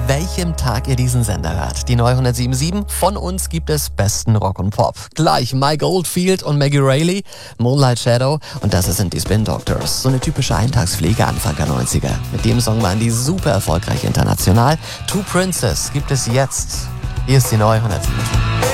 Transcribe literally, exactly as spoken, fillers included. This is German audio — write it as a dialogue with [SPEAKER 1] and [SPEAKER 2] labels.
[SPEAKER 1] welchem Tag ihr diesen Sender hört. Die neue hundertsieben Komma sieben. Von uns gibt es besten Rock und Pop. Gleich Mike Oldfield und Maggie Reilly, Moonlight Shadow, und das sind die Spin Doctors. So eine typische Eintagspflege Anfang der neunziger. Mit dem Song waren die super erfolgreich international. Two Princes gibt es jetzt. Hier ist die neue hundertsieben Komma sieben.